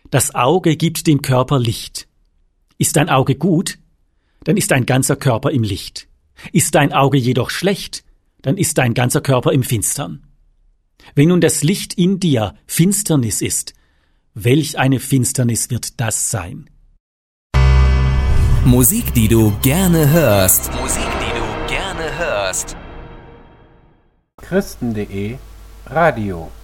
Das Auge gibt dem Körper Licht. Ist dein Auge gut, dann ist dein ganzer Körper im Licht. Ist dein Auge jedoch schlecht, dann ist dein ganzer Körper im Finstern. Wenn nun das Licht in dir Finsternis ist, welch eine Finsternis wird das sein? Musik, die du gerne hörst. Musik, die du gerne hörst. Christen.de Radio